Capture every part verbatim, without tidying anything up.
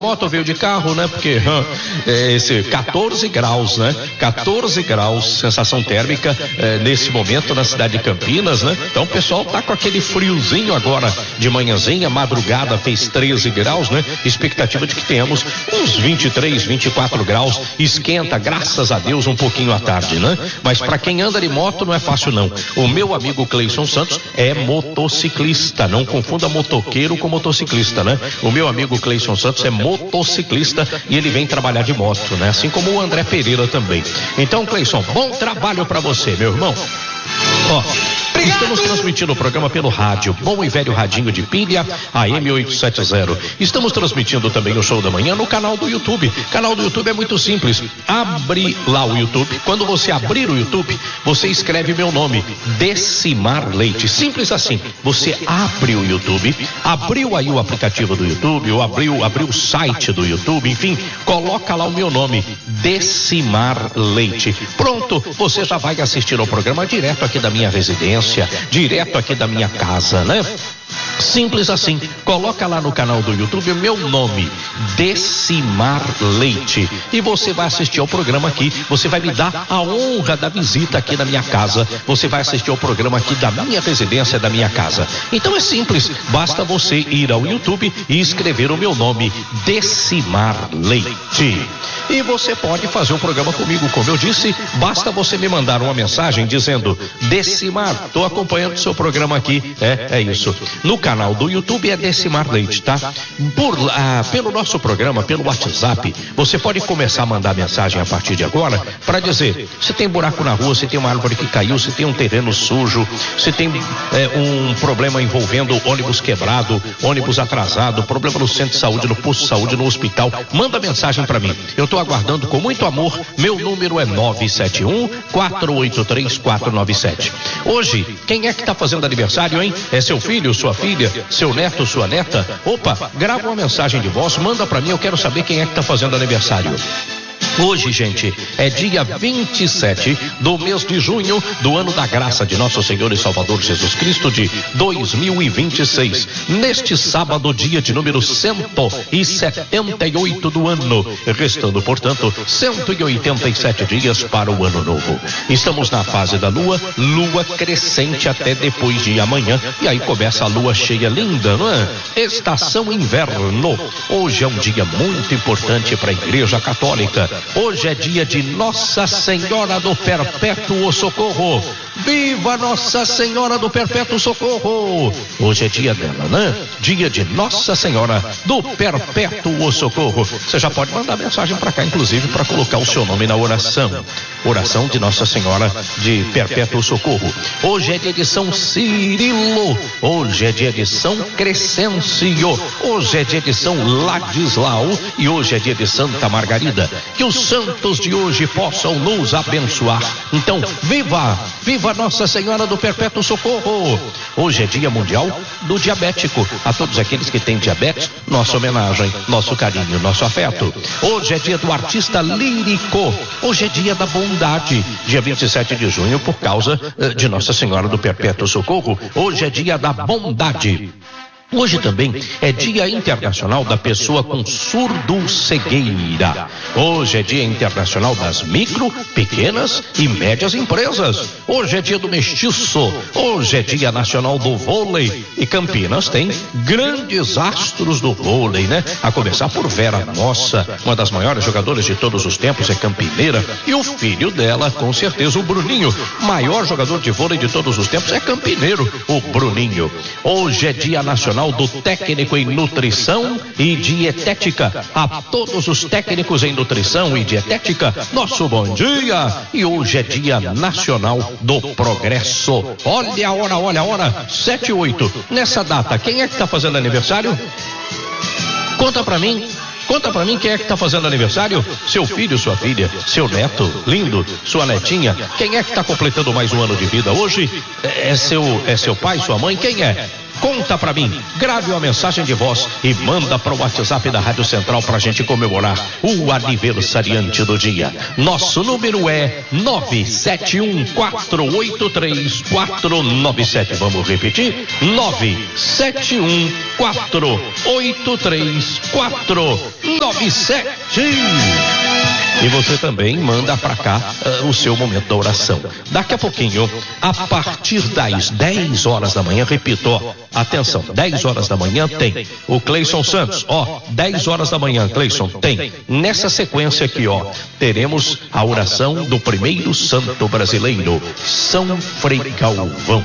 Moto veio de carro, né? Porque hum, é esse quatorze graus, né? quatorze graus, sensação térmica é, nesse momento na cidade de Campinas, né? Então o pessoal tá com aquele friozinho agora de manhãzinha, madrugada fez treze graus, né? Expectativa de que tenhamos uns vinte e três, vinte e quatro graus, esquenta, graças a Deus, um pouquinho à tarde, né? Mas para quem anda de moto não é fácil não. O meu amigo Cleison Santos é motociclista, não confunda motoqueiro com motociclista, né? O meu amigo Cleison Santos é motociclista. motociclista e ele vem trabalhar de moto, né? Assim como o André Pereira também. Então, Cleison, bom trabalho pra você, meu irmão. Ó, estamos transmitindo o programa pelo rádio, bom e velho radinho de pilha, A M oitocentos e setenta. Estamos transmitindo também o show da manhã no canal do YouTube. Canal do YouTube é muito simples. Abre lá o YouTube. Quando você abrir o YouTube, você escreve meu nome, Decimar Leite. Simples assim. Você abre o YouTube, abriu aí o aplicativo do YouTube, ou abriu, abriu o site do YouTube, enfim, coloca lá o meu nome, Decimar Leite. Pronto, você já vai assistir ao programa direto aqui da minha residência, direto aqui da minha casa, né? Simples assim, coloca lá no canal do YouTube o meu nome, Decimar Leite, e você vai assistir ao programa aqui, você vai me dar a honra da visita aqui na minha casa, você vai assistir ao programa aqui da minha residência, da minha casa. Então é simples, basta você ir ao YouTube e escrever o meu nome, Decimar Leite. E você pode fazer um programa comigo, como eu disse, basta você me mandar uma mensagem dizendo, Decimar, tô acompanhando o seu programa aqui, é, é isso. No canal do YouTube é Decimar Leite, tá? Por, ah, pelo nosso programa, pelo WhatsApp, você pode começar a mandar mensagem a partir de agora para dizer, se tem buraco na rua, se tem uma árvore que caiu, se tem um terreno sujo, se tem é, um problema envolvendo ônibus quebrado, ônibus atrasado, problema no centro de saúde, no posto de saúde, no hospital, manda mensagem para mim. Eu tô aguardando com muito amor. Meu número é nove sete um, quatro oito três, quatro nove sete. Hoje, quem é que tá fazendo aniversário, hein? É seu filho, sua filha, seu neto, sua neta? Opa, grava uma mensagem de voz, manda pra mim, eu quero saber quem é que tá fazendo aniversário. Hoje, gente, é dia vinte e sete do mês de junho do ano da graça de nosso Senhor e Salvador Jesus Cristo de dois mil e vinte e seis. Neste sábado, dia de número cento e setenta e oito do ano, restando, portanto, cento e oitenta e sete dias para o ano novo. Estamos na fase da lua, lua crescente até depois de amanhã, e aí começa a lua cheia linda, não é? Estação inverno. Hoje é um dia muito importante para a Igreja Católica. Hoje é dia de Nossa Senhora do Perpétuo Socorro. Viva Nossa Senhora do Perpétuo Socorro! Hoje é dia dela, né? Dia de Nossa Senhora do Perpétuo Socorro. Você já pode mandar mensagem para cá, inclusive, para colocar o seu nome na oração. Oração de Nossa Senhora de Perpétuo Socorro. Hoje é dia de São Cirilo. Hoje é dia de São Crescêncio. Hoje é dia de São Ladislau. E hoje é dia de Santa Margarida. Que os santos de hoje possam nos abençoar. Então, viva! Viva Nossa Senhora do Perpétuo Socorro! Hoje é dia mundial do diabético. A todos aqueles que têm diabetes, nossa homenagem, nosso carinho, nosso afeto. Hoje é dia do artista lírico. Hoje é dia da bondade. Dia vinte e sete de junho, por causa uh, de Nossa Senhora do Perpétuo Socorro. Hoje é dia da bondade. Hoje também é Dia Internacional da Pessoa com Surdo-Cegueira. Hoje é Dia Internacional das Micro, Pequenas e Médias Empresas. Hoje é Dia do Mestiço. Hoje é Dia Nacional do Vôlei. E Campinas tem grandes astros do vôlei, né? A começar por Vera Nossa, uma das maiores jogadoras de todos os tempos, é campineira. E o filho dela, com certeza, o Bruninho, maior jogador de vôlei de todos os tempos, é campineiro, o Bruninho. Hoje é Dia Nacional do técnico em nutrição e dietética. A todos os técnicos em nutrição e dietética, nosso bom dia. E hoje é dia nacional do progresso. Olha a hora, olha a hora, sete e oito. Nessa data, quem é que está fazendo aniversário? Conta pra mim. Conta pra mim quem é que tá fazendo aniversário? Seu filho, sua filha, seu neto, lindo, sua netinha. Quem é que tá completando mais um ano de vida hoje? É seu, é seu pai, sua mãe? Quem é? Conta pra mim, grave uma mensagem de voz e manda para o WhatsApp da Rádio Central pra gente comemorar o aniversariante do dia. Nosso número é nove sete um quatro oito três quatro nove sete. Vamos repetir? nove sete um quatro oito três quatro nove sete. E você também manda pra cá uh, o seu momento da oração. Daqui a pouquinho, a partir das dez horas da manhã, repito, ó, atenção, dez horas da manhã tem o Cleison Santos, ó, dez horas da manhã, Cleison, tem. Nessa sequência aqui, ó, teremos a oração do primeiro santo brasileiro, São Frei Galvão.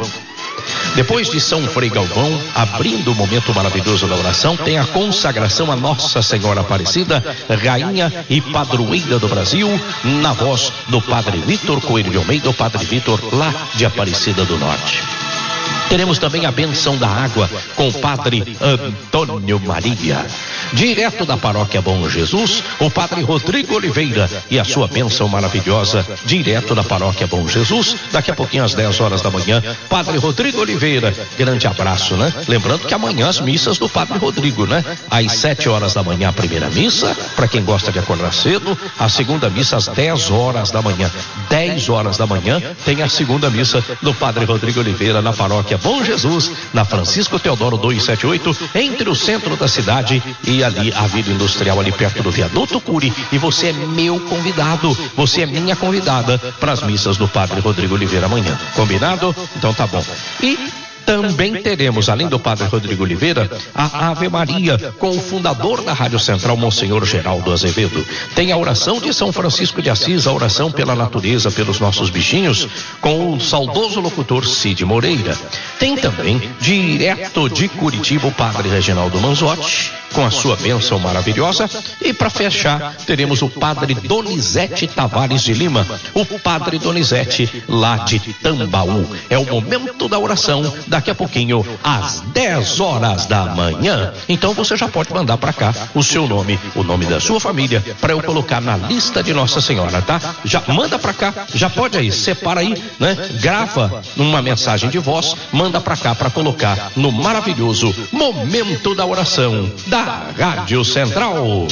Depois de São Frei Galvão, abrindo o momento maravilhoso da oração, tem a consagração a Nossa Senhora Aparecida, rainha e padroeira do Brasil, na voz do Padre Vitor Coelho de Almeida, o Padre Vitor lá de Aparecida do Norte. Teremos também a benção da água com o Padre Antônio Maria. Direto da Paróquia Bom Jesus, o Padre Rodrigo Oliveira e a sua bênção maravilhosa, direto da Paróquia Bom Jesus, daqui a pouquinho às dez horas da manhã, Padre Rodrigo Oliveira, grande abraço, né? Lembrando que amanhã as missas do Padre Rodrigo, né? Às sete horas da manhã a primeira missa, para quem gosta de acordar cedo, a segunda missa às dez horas da manhã. dez horas da manhã tem a segunda missa do Padre Rodrigo Oliveira na Paróquia Bom Jesus, na Francisco Teodoro duzentos e setenta e oito, entre o centro da cidade e ali a Vila Industrial, ali perto do Viaduto Curi. E você é meu convidado, você é minha convidada para as missas do Padre Rodrigo Oliveira amanhã. Combinado? Então tá bom. E também teremos, além do Padre Rodrigo Oliveira, a Ave Maria com o fundador da Rádio Central, Monsenhor Geraldo Azevedo. Tem a oração de São Francisco de Assis, a oração pela natureza, pelos nossos bichinhos, com o saudoso locutor Cid Moreira. Tem também, direto de Curitiba, o Padre Reginaldo Manzotti, com a sua bênção maravilhosa. E para fechar, teremos o Padre Donizete Tavares de Lima, o Padre Donizete lá de Tambaú. É o momento da oração, daqui a pouquinho, às dez horas da manhã. Então você já pode mandar para cá o seu nome, o nome da sua família, para eu colocar na lista de Nossa Senhora, tá? Já manda para cá, já pode aí, separa aí, né? Grava uma mensagem de voz, manda para cá para colocar no maravilhoso momento da oração da Rádio Central.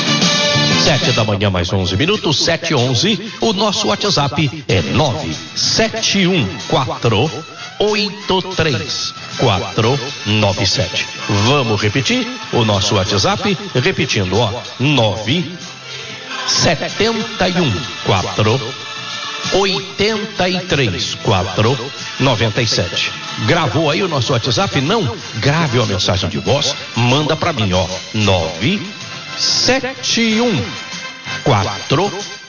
Sete da manhã, mais onze minutos, sete e onze. O nosso WhatsApp é nove sete um quatro oito três quatro nove sete. Vamos repetir o nosso WhatsApp, repetindo, ó, nove sete um quatro oitenta e três quatro noventa e sete. Gravou aí o nosso WhatsApp? Não? Grave uma mensagem de voz, manda pra mim, ó, nove sete um quatro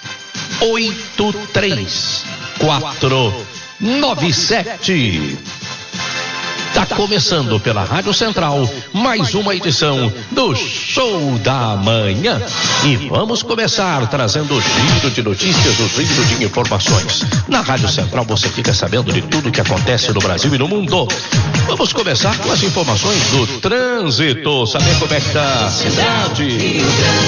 oito três quatro nove sete. Tá começando pela Rádio Central mais uma edição do Show da Manhã. E vamos começar trazendo o giro de notícias, o giro de informações. Na Rádio Central você fica sabendo de tudo que acontece no Brasil e no mundo. Vamos começar com as informações do trânsito. Saber como é que tá a cidade.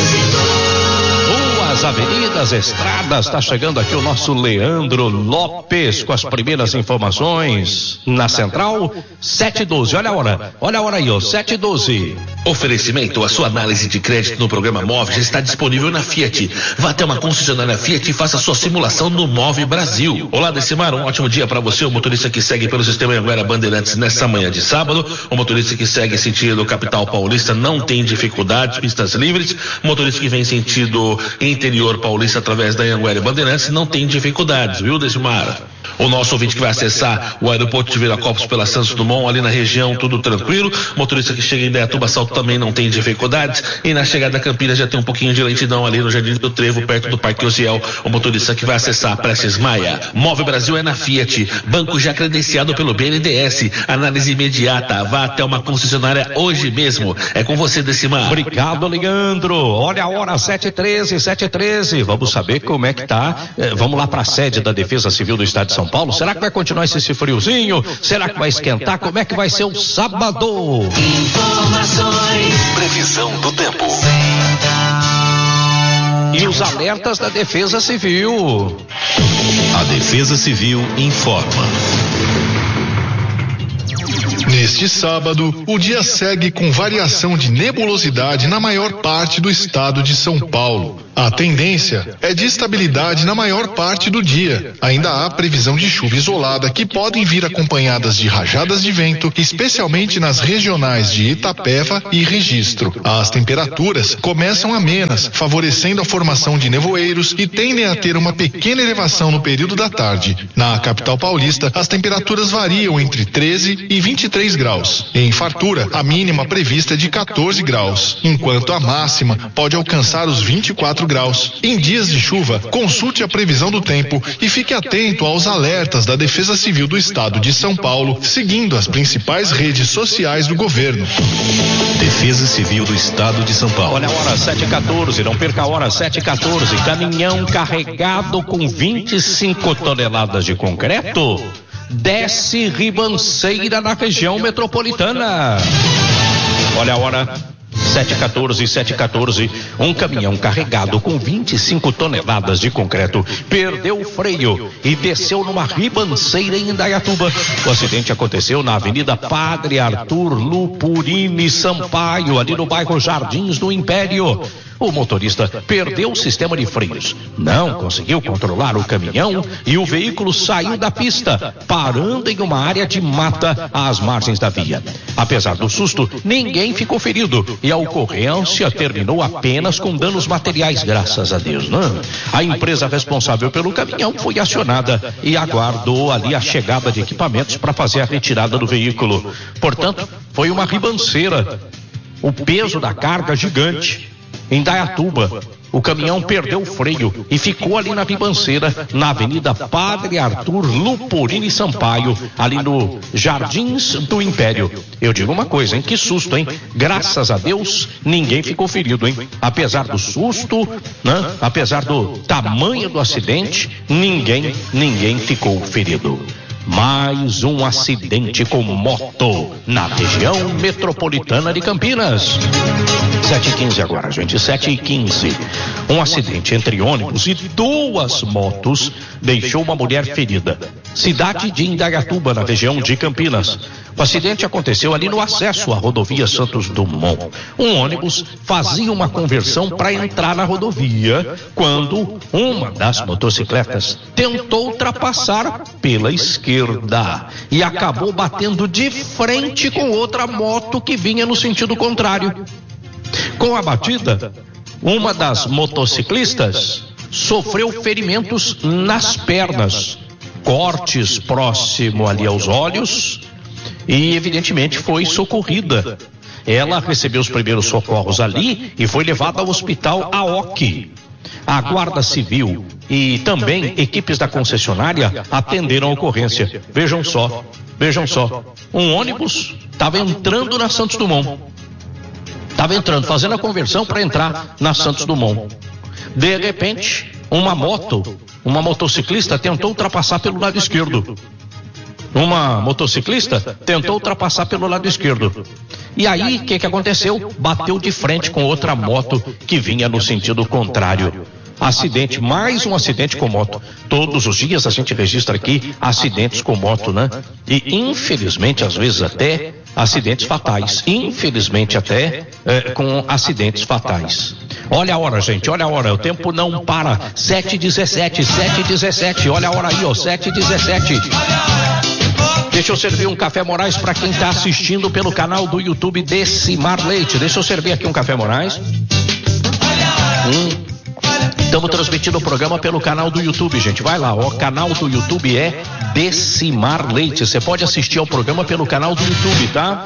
Ruas, avenidas, estradas. Está chegando aqui o nosso Leandro Lopes com as primeiras informações na Central. Sete e doze, olha a hora, olha a hora aí, ó, sete e doze. Oferecimento, a sua análise de crédito no programa Move já está disponível na Fiat. Vá até uma concessionária Fiat e faça sua simulação no Move Brasil. Olá, Decimar, um ótimo dia para você, o motorista que segue pelo sistema Anguera Bandeirantes nessa manhã de sábado. O motorista que segue sentido capital paulista não tem dificuldades, pistas livres. O motorista que vem sentido interior paulista através da Anguera Bandeirantes não tem dificuldades, viu, Decimar? O nosso ouvinte que vai acessar o aeroporto de Viracopos pela Santos Dumont, ali na região, tudo tranquilo. Motorista que chega em Indaiatuba, Salto também não tem dificuldades. E na chegada a Campinas já tem um pouquinho de lentidão ali no Jardim do Trevo, perto do Parque Osiel. O motorista que vai acessar Prestes Maia. Move Brasil é na Fiat. Banco já credenciado pelo B N D E S. Análise imediata. Vá até uma concessionária hoje mesmo. É com você, Decimar. Obrigado, Leandro. Olha a hora, sete e treze, sete e treze. Vamos saber como é que tá. É, vamos lá para a sede da Defesa Civil do Estado de São Paulo. Será que vai continuar esse, esse friozinho? Será que vai esquentar? Como é que vai ser o sábado? Informações. Previsão do tempo. E os alertas da Defesa Civil. A Defesa Civil informa. Neste sábado, o dia segue com variação de nebulosidade na maior parte do estado de São Paulo. A tendência é de estabilidade na maior parte do dia. Ainda há previsão de chuva isolada que podem vir acompanhadas de rajadas de vento, especialmente nas regionais de Itapeva e Registro. As temperaturas começam amenas, favorecendo a formação de nevoeiros e tendem a ter uma pequena elevação no período da tarde. Na capital paulista, as temperaturas variam entre treze e vinte e três graus. Em Fartura, a mínima prevista é de quatorze graus, enquanto a máxima pode alcançar os vinte e quatro graus. Em dias de chuva, consulte a previsão do tempo e fique atento aos alertas da Defesa Civil do Estado de São Paulo, seguindo as principais redes sociais do governo. Defesa Civil do Estado de São Paulo. Olha a hora, sete e quatorze, não perca a hora, sete e quatorze. Caminhão carregado com vinte e cinco toneladas de concreto desce ribanceira na região metropolitana. Olha a hora, sete e quatorze, sete e quatorze. Um caminhão carregado com vinte e cinco toneladas de concreto perdeu o freio e desceu numa ribanceira em Indaiatuba. O acidente aconteceu na Avenida Padre Arthur Lupurini Sampaio, ali no bairro Jardins do Império. O motorista perdeu o sistema de freios, não conseguiu controlar o caminhão e o veículo saiu da pista, parando em uma área de mata às margens da via. Apesar do susto, ninguém ficou ferido e a ocorrência terminou apenas com danos materiais, graças a Deus, não? A empresa responsável pelo caminhão foi acionada e aguardou ali a chegada de equipamentos para fazer a retirada do veículo. Portanto, foi uma ribanceira. O peso da carga gigante. Em Indaiatuba, o caminhão perdeu o freio e ficou ali na ribanceira, na Avenida Padre Arthur Lupurini Sampaio, ali no Jardins do Império. Eu digo uma coisa, hein? Que susto, hein? Graças a Deus, ninguém ficou ferido, hein? Apesar do susto, né? Apesar do tamanho do acidente, ninguém, ninguém ficou ferido. Mais um acidente com moto na região metropolitana de Campinas. sete e quinze agora, gente, sete e quinze. Um acidente entre ônibus e duas motos deixou uma mulher ferida. Cidade de Indaiatuba, na região de Campinas. O acidente aconteceu ali no acesso à rodovia Santos Dumont. Um ônibus fazia uma conversão para entrar na rodovia quando uma das motocicletas tentou ultrapassar pela esquerda e acabou batendo de frente com outra moto que vinha no sentido contrário. Com a batida, uma das motociclistas sofreu ferimentos nas pernas, cortes próximo ali aos olhos e evidentemente foi socorrida. Ela recebeu os primeiros socorros ali e foi levada ao hospital A O C. A Guarda Civil e também equipes da concessionária atenderam a ocorrência. Vejam só, vejam só, um ônibus estava entrando na Santos Dumont. Estava entrando, fazendo a conversão para entrar na Santos Dumont. De repente, uma moto, uma motociclista tentou ultrapassar pelo lado esquerdo. Uma motociclista tentou ultrapassar pelo lado esquerdo. E aí, o que que aconteceu? Bateu de frente com outra moto que vinha no sentido contrário. Acidente, mais um acidente com moto. Todos os dias a gente registra aqui acidentes com moto, né? E infelizmente, às vezes até acidentes fatais. Infelizmente até é, com acidentes fatais. Olha a hora, gente, olha a hora. O tempo não para. sete e dezessete, sete e dezessete. Olha a hora aí, ó, sete e dezessete. Deixa eu servir um café Moraes para quem está assistindo pelo canal do YouTube Decimar Leite. Deixa eu servir aqui um café Moraes. Hum. Estamos transmitindo o programa pelo canal do YouTube, gente. Vai lá, ó, o canal do YouTube é Decimar Leite. Você pode assistir ao programa pelo canal do YouTube, tá?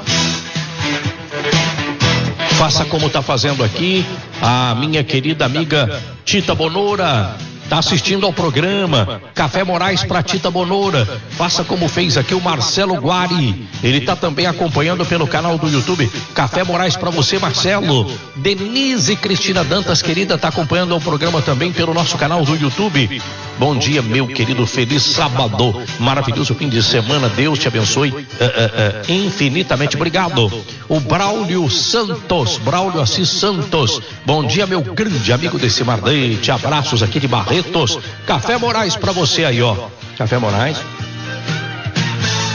Faça como tá fazendo aqui a minha querida amiga Tita Bonora. Tá assistindo ao programa Café Moraes para Tita Bonora. Faça como fez aqui o Marcelo Guari. Ele tá também acompanhando pelo canal do YouTube. Café Moraes para você, Marcelo. Denise Cristina Dantas, querida, tá acompanhando o programa também pelo nosso canal do YouTube. Bom dia, meu querido, feliz sábado. Maravilhoso fim de semana. Deus te abençoe uh, uh, uh, infinitamente. Obrigado. O Braulio Santos, Braulio Assis Santos. Bom dia, meu grande amigo Decimar Leite. Abraços aqui de Barretos. Café Moraes pra você aí, ó. Café Moraes.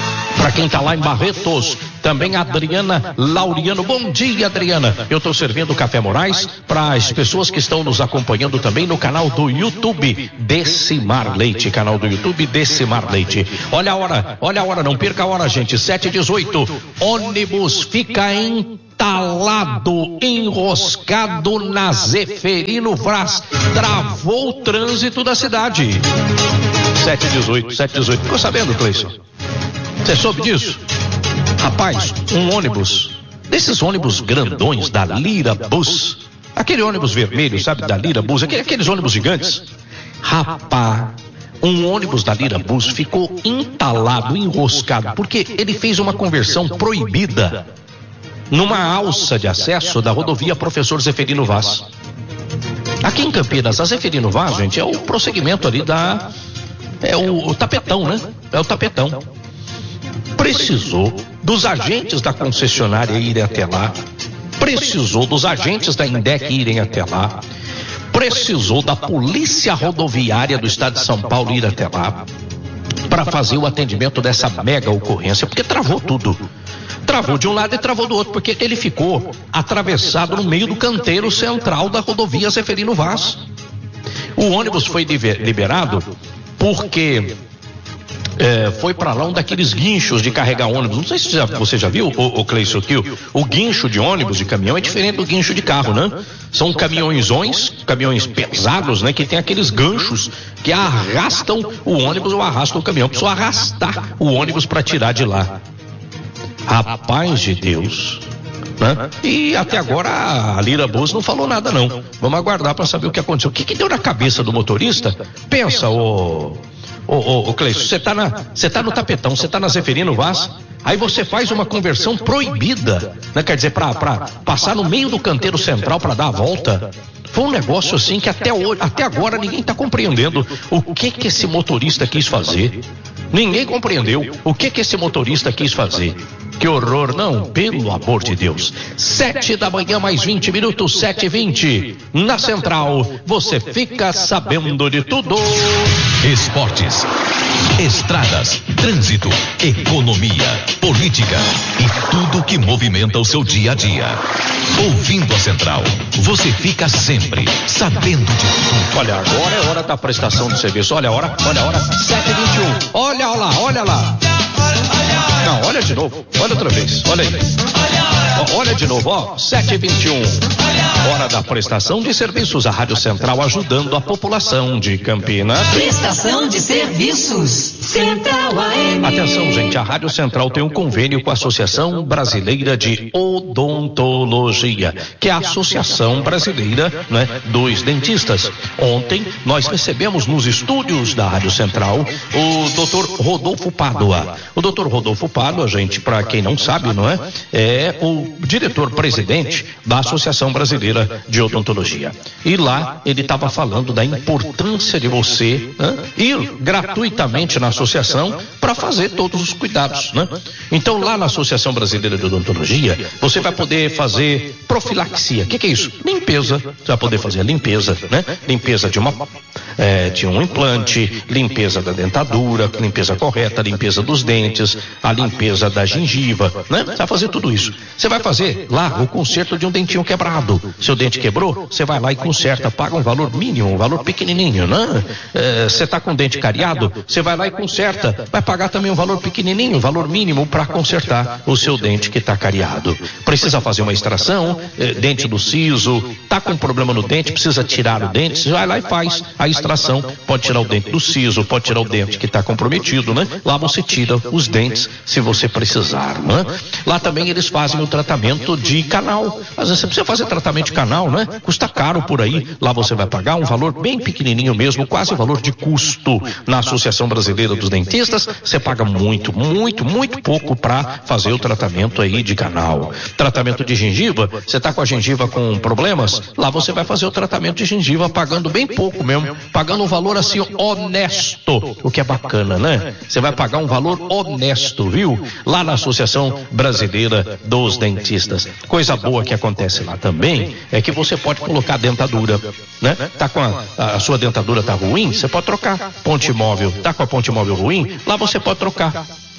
Para quem tá lá em Barretos, também a Adriana Lauriano. Bom dia, Adriana. Eu tô servindo Café Moraes para as pessoas que estão nos acompanhando também no canal do YouTube Decimar Leite, canal do YouTube Decimar Leite. Olha a hora, olha a hora, não perca a hora, gente. sete e dezoito. Ônibus fica entalado, enroscado na Zeferino Vaz. Travou o trânsito da cidade. sete e dezoito, sete e dezoito. Ficou sabendo, Cleison? Você soube disso? Rapaz, um ônibus, desses ônibus grandões da Lira Bus, aquele ônibus vermelho, sabe, da Lira Bus, aqueles ônibus gigantes. Rapaz, um ônibus da Lira Bus ficou entalado, enroscado, porque ele fez uma conversão proibida numa alça de acesso da rodovia Professor Zeferino Vaz. Aqui em Campinas, a Zeferino Vaz, gente, é o prosseguimento ali da... é o, o tapetão, né? É o tapetão. Precisou dos agentes da concessionária irem até lá, precisou dos agentes da INDEC irem até lá, precisou da Polícia Rodoviária do Estado de São Paulo ir até lá para fazer o atendimento dessa mega ocorrência, porque travou tudo. Travou de um lado e travou do outro, porque ele ficou atravessado no meio do canteiro central da rodovia Zeferino Vaz. O ônibus foi liberado porque é, foi para lá um daqueles guinchos de carregar ônibus. Não sei se já, você já viu, o, o Cleison, que o, o guincho de ônibus, de caminhão, é diferente do guincho de carro, né? São caminhõezões, caminhões pesados, né? Que tem aqueles ganchos que arrastam o ônibus ou arrastam o caminhão. Precisa arrastar o ônibus para tirar de lá. Rapaz de Deus, né? E até agora a Lira Bus não falou nada, não. Vamos aguardar para saber o que aconteceu. O que, que deu na cabeça do motorista? Pensa, ô, ô, ô, ô Cleison, você tá na, você tá no tapetão, você tá na Zeferino Vaz, aí você faz uma conversão proibida, né? Quer dizer, para passar no meio do canteiro central para dar a volta. Foi um negócio assim que até hoje, até agora ninguém está compreendendo o que que esse motorista quis fazer. Ninguém compreendeu o que que esse motorista quis fazer. Que horror, não, pelo amor de Deus. Sete da manhã, mais vinte minutos, sete e vinte. Na Central, você fica sabendo de tudo. Esportes, estradas, trânsito, economia, política e tudo que movimenta o seu dia a dia. Ouvindo a Central, você fica sempre sabendo de tudo. Olha, agora é hora da prestação de serviço. Olha a hora, olha a hora, sete e vinte e um. Olha lá, olha lá. Não, olha de novo, olha outra vez, olha aí. Olha de novo, ó, sete e vinte e um. Hora da prestação de serviços. A Rádio Central ajudando a população de Campinas. Prestação de serviços Central A M. Atenção, gente, a Rádio Central tem um convênio com a Associação Brasileira de Odontologia, que é a Associação Brasileira, né, dos Dentistas. Ontem nós recebemos nos estúdios da Rádio Central o doutor Rodolfo Pádua. O doutor Rodolfo Pádua, gente, para quem não sabe, não é? É o diretor-presidente da Associação Brasileira de Odontologia. E lá ele estava falando da importância de você, né, ir gratuitamente na associação para fazer todos os cuidados, né? Então lá na Associação Brasileira de Odontologia você vai poder fazer profilaxia. O que, que é isso? Limpeza. Você vai poder fazer a limpeza, né? Limpeza de uma é, de um implante, limpeza da dentadura, limpeza correta, limpeza dos dentes, a limpeza da gengiva, né? Você vai fazer tudo isso. Você vai fazer lá o conserto de um dentinho quebrado. Seu dente quebrou, você vai lá e conserta, paga um valor mínimo, um valor pequenininho, né? É, você está com o dente cariado, você vai lá e conserta, vai pagar também um valor pequenininho, um valor mínimo para consertar o seu dente que está cariado. Precisa fazer uma extração, é, dente do siso, tá com problema no dente, precisa tirar o dente, você vai lá e faz a extração, pode tirar o dente do siso, pode tirar o dente que está comprometido, né? Lá você tira os dentes se você precisar, né? Lá também eles fazem o tratamento de canal. Às vezes você precisa fazer tratamento de canal, né? Custa caro por aí. Lá você vai pagar um valor bem pequenininho mesmo, quase o valor de custo. Na Associação Brasileira dos Dentistas, você paga muito, muito, muito pouco para fazer o tratamento aí de canal. Tratamento de gengiva, você tá com a gengiva com problemas? Lá você vai fazer o tratamento de gengiva pagando bem pouco mesmo, pagando um valor assim honesto, o que é bacana, né? Você vai pagar um valor honesto, viu? Lá na Associação Brasileira dos Dentistas. Coisa boa que acontece lá também é que você pode colocar dentadura, né? Tá com a, a sua dentadura tá ruim, você pode trocar. Ponte móvel, tá com a ponte móvel ruim, lá você pode trocar.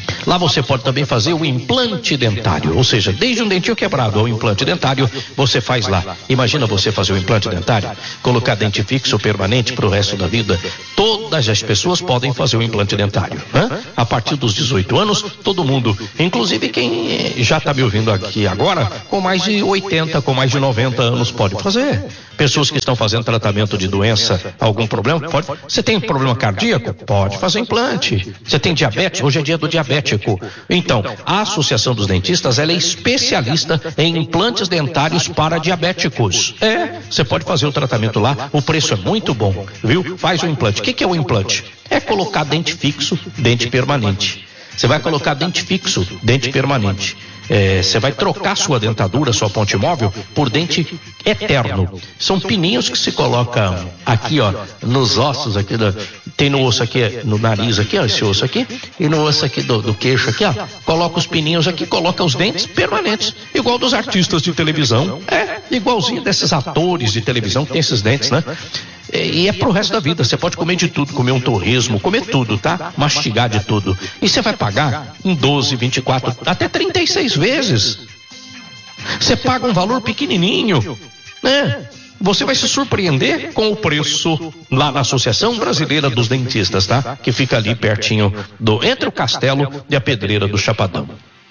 Lá você pode também fazer o implante dentário, ou seja, desde um dentinho quebrado ao implante dentário, você faz lá. Imagina você fazer o implante dentário, colocar dente fixo permanente para o resto da vida. Todas as pessoas podem fazer o implante dentário, né? A partir dos dezoito anos, todo mundo, inclusive quem já está me ouvindo aqui agora, com mais de oitenta, com mais de noventa anos, pode fazer. Pessoas que estão fazendo tratamento de doença, algum problema, pode. Você tem problema cardíaco? Pode fazer implante. Você tem diabetes? Hoje é dia do diabético. Então, a Associação dos Dentistas, ela é especialista em implantes dentários para diabéticos. É, você pode fazer o tratamento lá, o preço é muito bom, viu? Faz o implante. O que, que é o implante? É colocar dente fixo, dente permanente. Você vai colocar dente fixo, dente permanente. É, você vai trocar sua dentadura, sua ponte móvel, por dente eterno. São pininhos que se colocam aqui, ó, nos ossos aqui, da, tem no osso aqui, no nariz aqui, ó, esse osso aqui, e no osso aqui do, do queixo aqui, ó, coloca os pininhos aqui, coloca os dentes permanentes, igual dos artistas de televisão, é, igualzinho desses atores de televisão que tem esses dentes, né? E é pro resto da vida, você pode comer de tudo, comer um torresmo, comer tudo, tá? Mastigar de tudo. E você vai pagar em doze, vinte e quatro, até trinta e seis vezes. Você paga um valor pequenininho, né? Você vai se surpreender com o preço lá na Associação Brasileira dos Dentistas, tá? Que fica ali pertinho do, entre o Castelo e a Pedreira do Chapadão.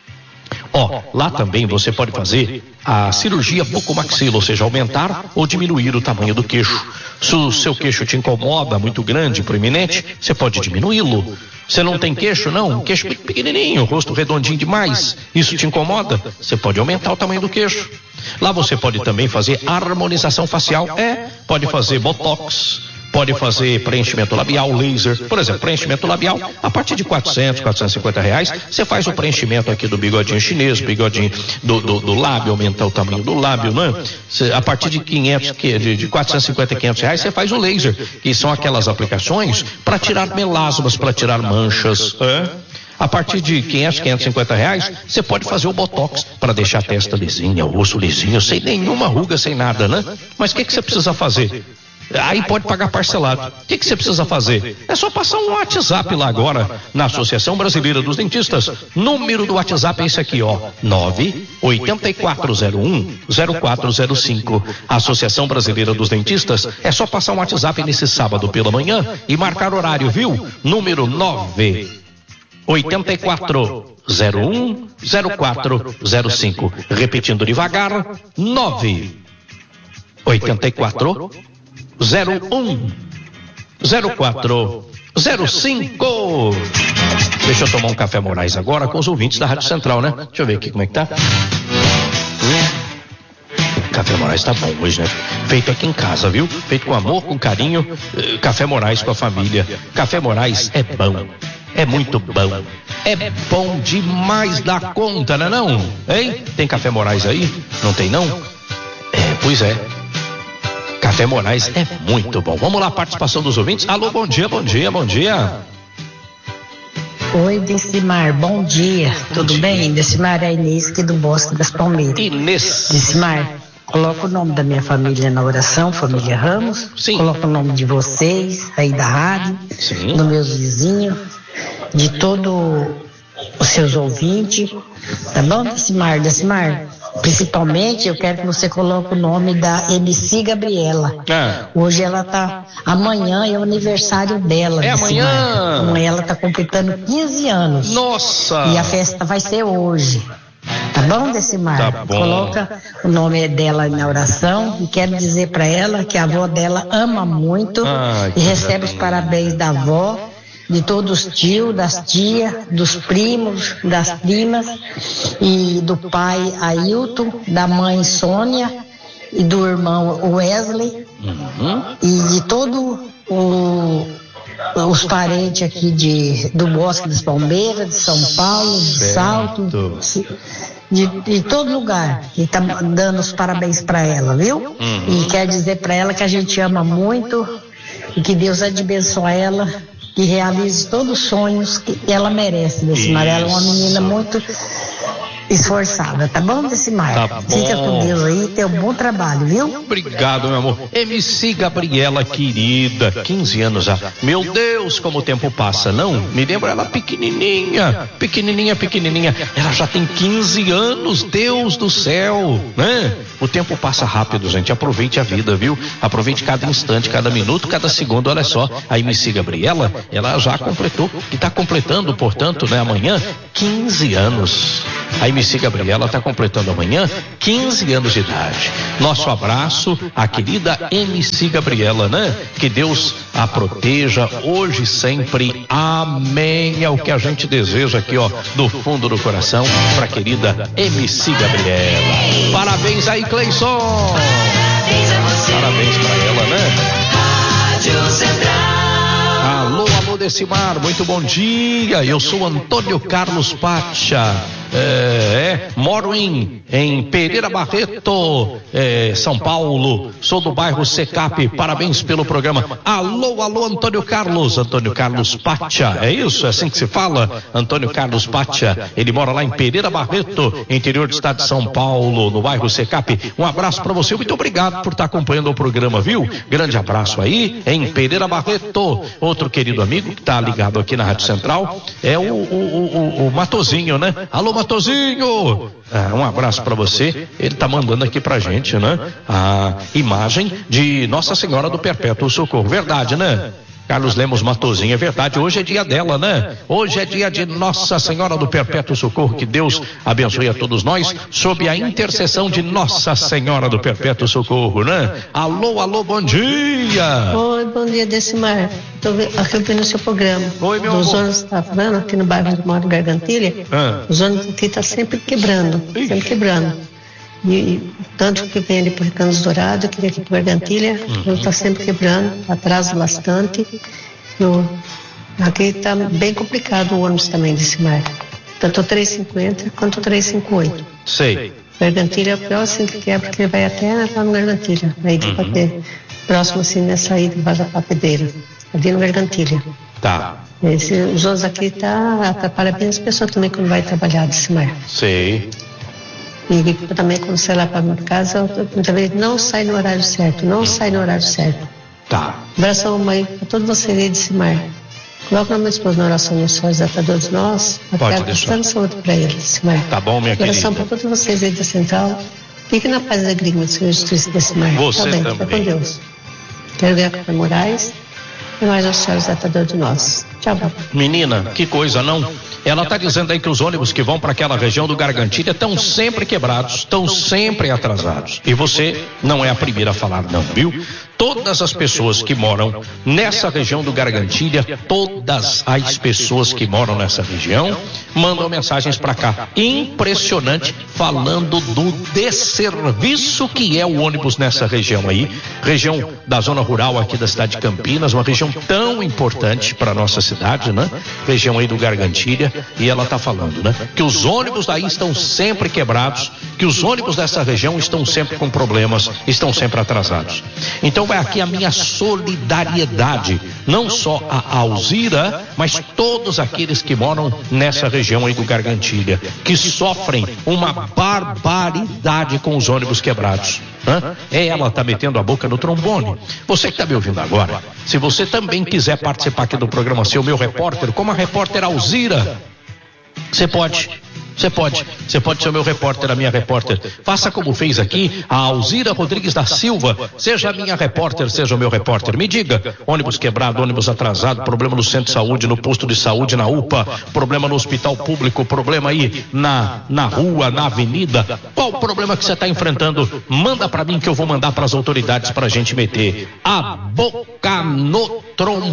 Ó, lá também você pode fazer a cirurgia bucomaxila, ou seja, aumentar ou diminuir o tamanho do queixo. Se o seu queixo te incomoda, muito grande, proeminente, você pode diminuí-lo. Você não tem queixo, não? Um queixo pequenininho, rosto redondinho demais, isso te incomoda? Você pode aumentar o tamanho do queixo. Lá você pode também fazer harmonização facial, é, pode fazer botox, pode fazer preenchimento labial, laser. Por exemplo, preenchimento labial, a partir de quatrocentos, quatrocentos e cinquenta reais, você faz o preenchimento aqui do bigodinho chinês, bigodinho do, do, do lábio, aumentar o tamanho do lábio, né? Você, a partir de quinhentos, de, de quatrocentos e cinquenta, quinhentos reais, você faz o laser, que são aquelas aplicações para tirar melasmas, para tirar manchas, é? A partir de quinhentos, quinhentos e cinquenta reais, você pode fazer o botox para deixar a testa lisinha, o osso lisinho, sem nenhuma ruga, sem nada, né? Mas o que, que você precisa fazer? Aí pode pagar parcelado. O que, que você precisa fazer? É só passar um WhatsApp lá agora, na Associação Brasileira dos Dentistas. Número do WhatsApp é esse aqui, ó, nove oito quatro zero um zero quatro zero cinco. Associação Brasileira dos Dentistas, é só passar um WhatsApp nesse sábado pela manhã e marcar horário, viu? Número nove oito quatro zero um zero quatro zero cinco. Repetindo devagar, nove oito quatro zero um zero quatro zero cinco. Deixa eu tomar um café Moraes agora com os ouvintes da Rádio Central, né? Deixa eu ver aqui como é que tá. Café Moraes tá bom hoje, né? Feito aqui em casa, viu? Feito com amor, com carinho. Café Moraes com a família. Café Moraes é bom. É muito bom. É bom demais da conta, né não? Hein? Tem Café Moraes aí? Não tem não? É, pois é. Café Moraes é muito bom. Vamos lá, participação dos ouvintes. Alô, bom dia, bom dia, bom dia. Oi, Decimar, bom dia. Bom Tudo dia. Bem? Decimar é a Inês aqui do Bosque das Palmeiras. Inês. Decimar, coloca o nome da minha família na oração, família Ramos. Sim. Coloca o nome de vocês aí da rádio. Sim. Dos meus vizinhos, de todos os seus ouvintes. Tá bom, Decimar? Decimar, principalmente eu quero que você coloque o nome da M C Gabriela. Ah. Hoje ela tá, amanhã é o aniversário dela. É Decimar. amanhã? Amanhã ela tá completando quinze anos. Nossa! E a festa vai ser hoje. Tá bom, Decimar? Tá bom. Coloca o nome dela na oração e quero dizer para ela que a avó dela ama muito. Ai, e recebe os parabéns da avó, de todos os tios, das tias, dos primos, das primas e do pai Ailton, da mãe Sônia e do irmão Wesley. Uhum. E de todo o, os parentes aqui de, do Bosque das Palmeiras, de São Paulo, de Certo. Salto, de, de todo lugar, e tá dando os parabéns para ela, viu? Uhum. E quer dizer para ela que a gente ama muito e que Deus abençoe ela, que realize todos os sonhos que ela merece. Decimar, ela é uma menina muito esforçada, tá bom, Decimar? Tá bom. Fica com Deus aí, teu bom trabalho, viu? Obrigado, meu amor. M C Gabriela, querida, quinze anos já. Meu Deus, como o tempo passa, não? Me lembro ela pequenininha, pequenininha, pequenininha. Ela já tem quinze anos, Deus do céu, né? O tempo passa rápido, gente. Aproveite a vida, viu? Aproveite cada instante, cada minuto, cada segundo. Olha só, a M C Gabriela, ela já completou, e está completando, portanto, né, amanhã, quinze anos. A M C Gabriela está completando amanhã quinze anos de idade. Nosso abraço à querida M C Gabriela, né? Que Deus a proteja hoje e sempre. Amém. É o que a gente deseja aqui, ó, do fundo do coração, para a querida M C Gabriela. Parabéns aí, Cleison. Parabéns para ela, né? Rádio Central. Alô, alô, Decimar, muito bom dia. Eu sou Antônio Carlos Pacha. É, é, moro em, em Pereira Barreto, é, São Paulo. Sou do bairro Secap. Parabéns pelo programa. Alô, alô, Antônio Carlos. Antônio Carlos Pacha, é isso? É assim que se fala? Antônio Carlos Pacha. Ele mora lá em Pereira Barreto, interior do estado de São Paulo, no bairro Secap. Um abraço para você. Muito obrigado por estar acompanhando o programa, viu? Grande abraço aí em Pereira Barreto. Outro querido amigo que está ligado aqui na Rádio Central é o, o, o, o Matozinho, né? Alô, Matozinho! Ah, um abraço para você. Ele tá mandando aqui pra gente, né? A imagem de Nossa Senhora do Perpétuo Socorro. Verdade, né? Carlos Lemos Matozinho, é verdade, hoje é dia dela, né? Hoje é dia de Nossa Senhora do Perpétuo Socorro, que Deus abençoe a todos nós, sob a intercessão de Nossa Senhora do Perpétuo Socorro, né? Alô, alô, bom dia! Oi, bom dia, Decimar. Estou aqui ouvindo o seu programa. Oi, meu Os amor. ônibus tá falando aqui no bairro do Moro Gargantilha, Ah. os ônibus aqui tá sempre quebrando, sempre quebrando. E, e tanto que vem ali por Canos Dourado, que vem aqui por Gargantilha, Uhum. está sempre quebrando, atrasa bastante. No, aqui está bem complicado o ônibus também, Decimar. Tanto o trezentos e cinquenta quanto o trezentos e cinquenta e oito. Sei. Gargantilha é o pior assim que quebra, porque ele vai até lá no Gargantilha, na ida Uhum. uhum. próximo assim nessa ida que vai da Papedeira, ali no Gargantilha. Tá. Esse, os outros aqui tá atrapalha bem as pessoas também quando vai trabalhar desse mar. Sei. E também quando sai lá para minha casa, muitas vezes não sai no horário certo, não sai no horário certo. Tá. Abração, mãe, para todos vocês aí desse mar. Coloca a minha esposa na oração nos sonhos da todos nós. Pode Quero deixar. bastante saúde para ele, desse mar. Tá bom, minha Oração querida. para todos vocês aí da Central. Fique na paz e alegria, meu Senhor Jesus Cristo desse mar. Você tá bem, fica também. com Deus. Quero ver a Café Moraes e mais os senhores da de nós. Tchau, papai. Menina, que coisa, não? Ela está dizendo aí que os ônibus que vão para aquela região do Gargantilha estão sempre quebrados, estão sempre atrasados. E você não é a primeira a falar, não, viu? Todas as pessoas que moram nessa região do Gargantilha, todas as pessoas que moram nessa região, mandam mensagens para cá. Impressionante, falando do desserviço que é o ônibus nessa região aí, região da zona rural aqui da cidade de Campinas, uma região tão importante para nossa cidade, né? Região aí do Gargantilha. E ela está falando, né? Que os ônibus daí estão sempre quebrados, que os ônibus dessa região estão sempre com problemas, estão sempre atrasados. Então vai aqui a minha solidariedade, não só a Alzira, mas todos aqueles que moram nessa região aí do Gargantilha, que sofrem uma barbaridade com os ônibus quebrados. Hã? É, ela está metendo a boca no trombone. Você que está me ouvindo agora, se você também quiser participar aqui do programa Ser o Meu Repórter, como a repórter Alzira, você pode, você pode, você pode ser o meu repórter, a minha repórter. Faça como fez aqui a Alzira Rodrigues da Silva. Seja a minha repórter, seja o meu repórter. Me diga, ônibus quebrado, ônibus atrasado, problema no centro de saúde, no posto de saúde, na U P A, problema no hospital público, problema aí na, na rua, na avenida. Qual o problema que você está enfrentando? Manda para mim que eu vou mandar para as autoridades para a gente meter a boca no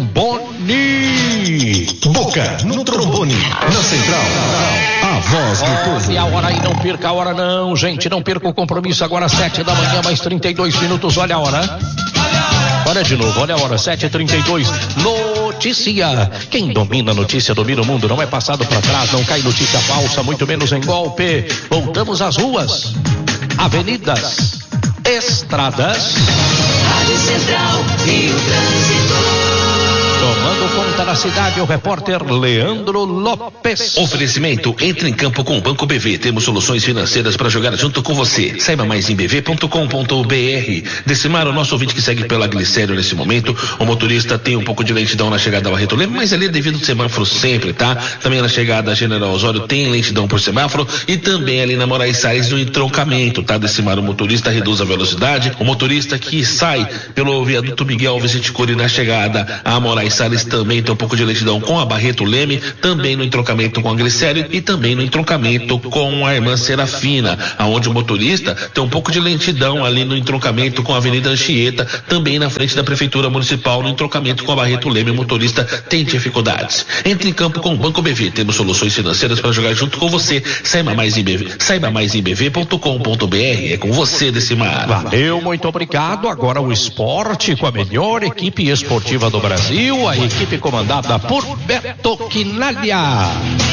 trombone. Boca no trombone. Na Central. A voz do povo. E a hora aí, não perca a hora não, gente, não perca o compromisso agora, sete da manhã, mais trinta e dois minutos, olha a hora. Olha de novo, olha a hora, sete e trinta e dois, notícia. Quem domina a notícia domina o mundo, não é passado para trás, não cai notícia falsa, muito menos em golpe. Voltamos às ruas, avenidas, estradas. Rádio Central e o trânsito. Tomando conta na cidade, o repórter Leandro Lopes. Oferecimento, entre em campo com o Banco B V. Temos soluções financeiras para jogar junto com você. Saiba mais em b v ponto com ponto b r. Decimar, o nosso ouvinte que segue pela Glicério nesse momento. O motorista tem um pouco de lentidão na chegada ao Barreto Leme, mas ali é devido ao semáforo sempre, tá? Também na chegada a General Osório tem lentidão por semáforo e também ali na Moraes Salles no entroncamento, tá? Decimar, o motorista reduz a velocidade. O motorista que sai pelo viaduto Miguel Vicente Cury na chegada a Moraes Salles também tem um pouco de lentidão com a Barreto Leme, também no entroncamento com a Glicério e também no entroncamento com a Irmã Serafina, aonde o motorista tem um pouco de lentidão ali no entroncamento com a Avenida Anchieta, também na frente da Prefeitura Municipal, no entroncamento com a Barreto Leme, o motorista tem dificuldades. Entre em campo com o Banco B V, temos soluções financeiras para jogar junto com você. Saiba mais em B V, saiba mais em b v ponto com ponto b r. É com você, Decimar. Valeu, muito obrigado. Agora o esporte com a melhor equipe esportiva do Brasil, a equipe comandada por Beto Quinalha.